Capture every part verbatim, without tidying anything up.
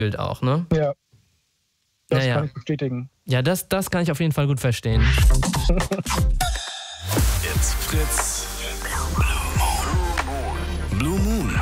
gefühlt auch, ne? Ja. Das naja. kann ich bestätigen. Ja, das, das kann ich auf jeden Fall gut verstehen. It's Fritz. Blue Moon.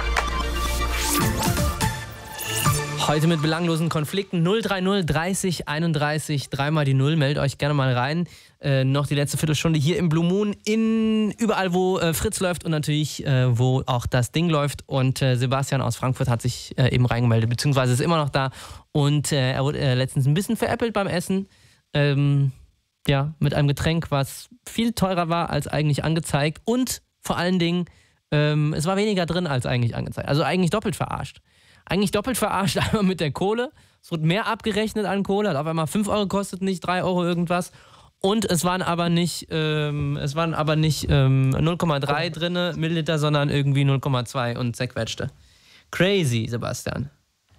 Heute mit belanglosen Konflikten. null drei null dreißig einunddreißig, dreimal die Null. Meldet euch gerne mal rein. Äh, noch die letzte Viertelstunde hier im Blue Moon. In, überall, wo äh, Fritz läuft und natürlich, äh, wo auch das Ding läuft. Und äh, Sebastian aus Frankfurt hat sich äh, eben reingemeldet, beziehungsweise ist immer noch da. Und äh, er wurde äh, letztens ein bisschen veräppelt beim Essen. Ähm, ja, mit einem Getränk, was viel teurer war als eigentlich angezeigt. Und vor allen Dingen, ähm, es war weniger drin als eigentlich angezeigt. Also eigentlich doppelt verarscht. Eigentlich doppelt verarscht, einmal mit der Kohle. Es wurde mehr abgerechnet an Kohle, hat auf einmal fünf Euro gekostet, nicht drei Euro irgendwas. Und es waren aber nicht, ähm, es waren aber nicht ähm, null Komma drei drin, Milliliter, sondern irgendwie null Komma zwei und zerquetschte. Crazy, Sebastian.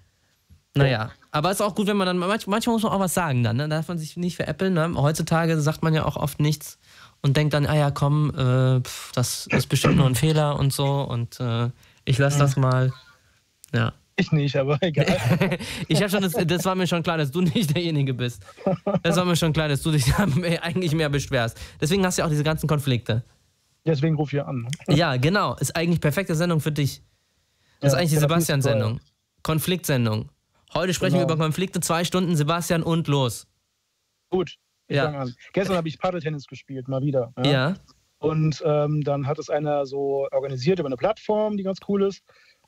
Naja, aber es ist auch gut, wenn man dann, manch, manchmal muss man auch was sagen dann, ne? Da darf man sich nicht veräppeln. Ne? Heutzutage sagt man ja auch oft nichts und denkt dann, ah ja komm, äh, pf, das ist bestimmt nur ein Fehler und so und äh, ich lasse das mal. Ja. Ich nicht, aber egal. ich habe schon, das, das war mir schon klar, dass du nicht derjenige bist. Das war mir schon klar, dass du dich eigentlich mehr beschwerst. Deswegen hast du ja auch diese ganzen Konflikte. Deswegen ruf ich an. Ja, genau. Ist eigentlich perfekte Sendung für dich. Das ist ja, eigentlich die Sebastian-Sendung. Konfliktsendung. Heute sprechen genau. wir über Konflikte, zwei Stunden, Sebastian und los. Gut, ich ja. fange an. Gestern habe ich Paddeltennis gespielt, mal wieder. Ja. ja. Und ähm, dann hat es einer so organisiert über eine Plattform, die ganz cool ist.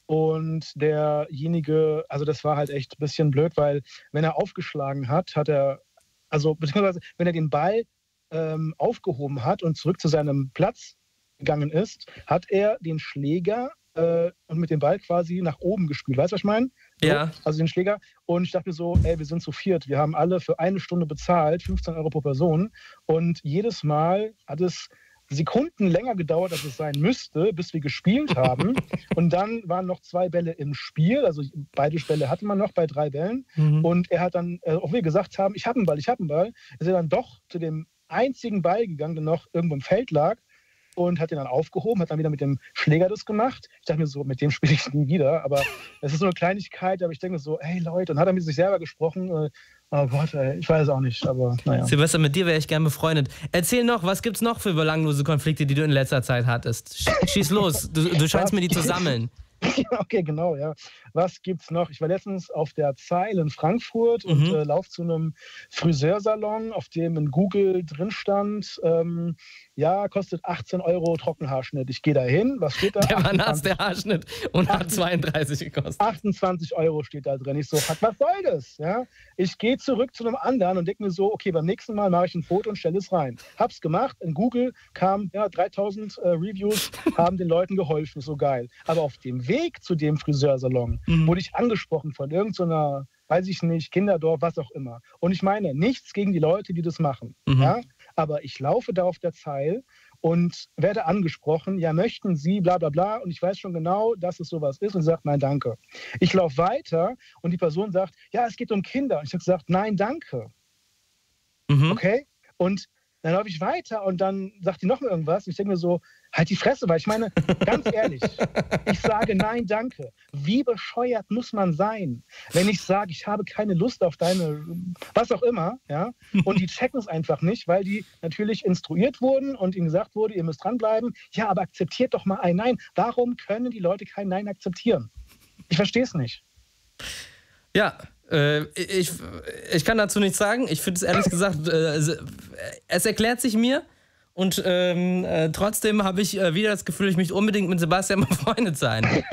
Und derjenige, also das war halt echt ein bisschen blöd, weil wenn er aufgeschlagen hat, hat er, also beziehungsweise wenn er den Ball ähm, aufgehoben hat und zurück zu seinem Platz gegangen ist, hat er den Schläger äh, und mit dem Ball quasi nach oben gespielt. Weißt du, was ich meine? So, ja. Also den Schläger. Und ich dachte mir so, ey, wir sind zu viert. Wir haben alle für eine Stunde bezahlt, fünfzehn Euro pro Person. Und jedes Mal hat es Sekunden länger gedauert, als es sein müsste, bis wir gespielt haben. Und dann waren noch zwei Bälle im Spiel. Also beide Bälle hatten wir noch bei drei Bällen. Mhm. Und er hat dann, äh, auch wir gesagt haben, ich habe einen Ball, ich habe einen Ball, ist er dann doch zu dem einzigen Ball gegangen, der noch irgendwo im Feld lag. Und hat den dann aufgehoben, hat dann wieder mit dem Schläger das gemacht. Ich dachte mir so, mit dem spiele ich nie wieder. Aber es ist so eine Kleinigkeit, aber ich denke mir so, hey Leute, und hat er mit sich selber gesprochen. Äh, Oh Gott, ey, ich weiß auch nicht, aber naja. Silvester, mit dir wäre ich gern befreundet. Erzähl noch, was gibt's noch für belanglose Konflikte, die du in letzter Zeit hattest? Schieß los, du, du scheinst mir die zu sammeln. Okay, genau, ja. Was gibt's noch? Ich war letztens auf der Zeil in Frankfurt mhm. und äh, laufe zu einem Friseursalon, auf dem in Google drin stand, ähm, ja, kostet achtzehn Euro Trockenhaarschnitt. Ich gehe da hin, was steht da? Der war nass, der Haarschnitt, und hat zweiunddreißig gekostet. achtundzwanzig Euro steht da drin. Ich so, was soll das? Ja? Ich gehe zurück zu einem anderen und denke mir so, okay, beim nächsten Mal mache ich ein Foto und stelle es rein. Hab's gemacht, in Google kam ja, dreitausend äh, Reviews, haben den Leuten geholfen, so geil. Aber auf dem Weg zu dem Friseursalon mhm. wurde ich angesprochen von irgendeiner, weiß ich nicht, Kinderdorf, was auch immer. Und ich meine, nichts gegen die Leute, die das machen. Mhm. Ja? Aber ich laufe da auf der Zeil und werde angesprochen, ja, möchten Sie, bla bla bla, und ich weiß schon genau, dass es sowas ist, und sie sagt, nein, danke. Ich laufe weiter und die Person sagt, ja, es geht um Kinder. Und ich habe gesagt, nein, danke. Mhm. Okay? Und dann laufe ich weiter und dann sagt die noch mal irgendwas. Und ich denke mir so, halt die Fresse, weil ich meine, ganz ehrlich, ich sage nein, danke. Wie bescheuert muss man sein, wenn ich sage, ich habe keine Lust auf deine, was auch immer, ja? Und die checken es einfach nicht, weil die natürlich instruiert wurden und ihnen gesagt wurde, ihr müsst dranbleiben. Ja, aber akzeptiert doch mal ein Nein. Warum können die Leute kein Nein akzeptieren? Ich verstehe es nicht. Ja, äh, ich, ich kann dazu nichts sagen. Ich finde es ehrlich gesagt, äh, es erklärt sich mir. Und ähm, äh, trotzdem habe ich äh, wieder das Gefühl, ich möchte unbedingt mit Sebastian befreundet sein.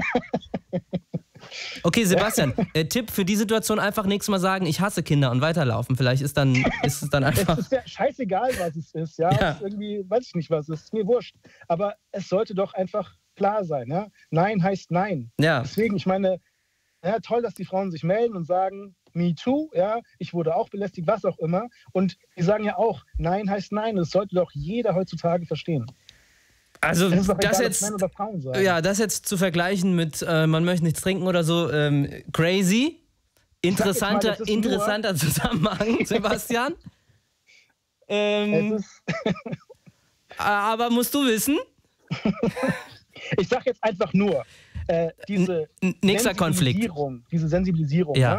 Okay, Sebastian, äh, Tipp für die Situation: einfach nächstes Mal sagen, ich hasse Kinder und weiterlaufen. Vielleicht ist, dann, ist es dann einfach... Es ist ja scheißegal, was es ist. Ja? Ja. Es ist irgendwie, weiß ich nicht, was es ist. Ist mir wurscht. Aber es sollte doch einfach klar sein. Ja? Nein heißt Nein. Ja. Deswegen, ich meine, ja, toll, dass die Frauen sich melden und sagen, me too, ja, ich wurde auch belästigt, was auch immer. Und die sagen ja auch, Nein heißt Nein. Das sollte doch jeder heutzutage verstehen. Also das, ist das egal, jetzt, Männer oder Frauen sagen. ja, das jetzt zu vergleichen mit, äh, man möchte nichts trinken oder so, ähm, crazy, interessanter, mal, interessanter Zusammenhang, Sebastian. ähm, es ist aber musst du wissen? Ich sag jetzt einfach nur, äh, diese N- nächster Konflikt. Sensibilisierung, diese Sensibilisierung, Ja. ja.